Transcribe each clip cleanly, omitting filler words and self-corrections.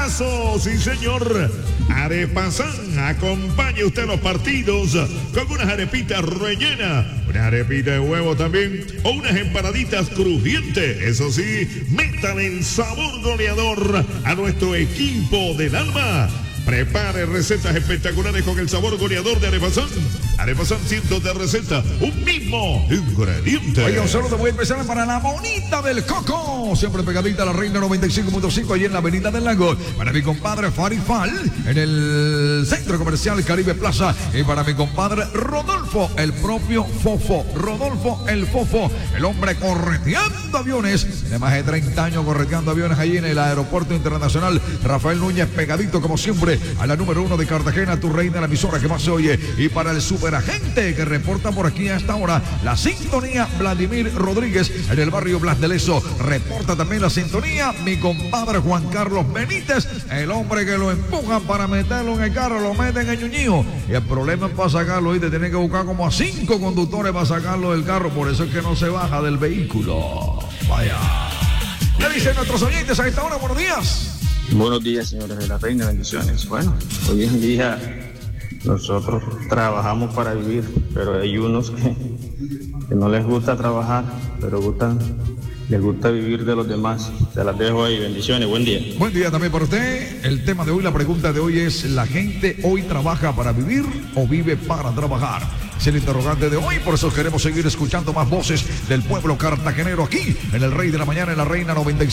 arepazo, sí señor. Arepazán, acompañe usted los partidos con unas arepitas rellenas, una arepita de huevo también, o unas empanaditas crujientes. Eso sí, métale el sabor goleador a nuestro equipo del alma. Prepare recetas espectaculares con el sabor goleador de Arepazán. Arepazán, cientos de recetas, un mismo ingrediente. Oye, un saludo muy especial para la bonita del Coco, siempre pegadita a la Reina 95.5, allí en la Avenida del Lago. Para mi compadre Farifal, en el Centro Comercial Caribe Plaza. Y para mi compadre Rodolfo, el propio Fofo. Rodolfo, el Fofo, el hombre correteando aviones. Tiene más de 30 años correteando aviones allí en el Aeropuerto Internacional Rafael Núñez, pegadito como siempre a la número 1 de Cartagena, tu reina, la emisora que más se oye. Y para el superagente que reporta por aquí a esta hora, la sintonía Vladimir Rodríguez en el barrio Blas de Lezo. Reporta también la sintonía mi compadre Juan Carlos Benítez, el hombre que lo empujan para meterlo en el carro, lo meten en Ñuñío. Y el problema es para sacarlo, y te tienen que buscar como a 5 conductores para sacarlo del carro. Por eso es que no se baja del vehículo. Vaya. ¿Qué dicen nuestros oyentes a esta hora? Buenos días. Buenos días, señores de la Reina, bendiciones. Bueno, hoy en día nosotros trabajamos para vivir, pero hay unos que no les gusta trabajar, pero les gusta vivir de los demás. Se las dejo ahí, bendiciones, buen día. Buen día también para usted. El tema de hoy, la pregunta de hoy es: ¿la gente hoy trabaja para vivir o vive para trabajar? Es el interrogante de hoy, por eso queremos seguir escuchando más voces del pueblo cartagenero aquí en el Rey de la Mañana, en la Reina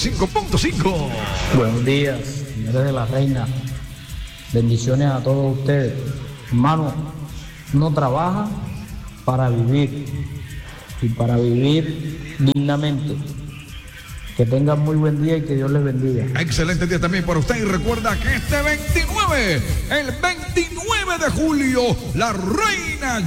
95.5. Buenos días, señores de la Reina. Bendiciones a todos ustedes. Hermano, uno trabaja para vivir y para vivir dignamente. Que tengan muy buen día y que Dios les bendiga. Excelente día también para usted, y recuerda que el 29 de julio, la Reina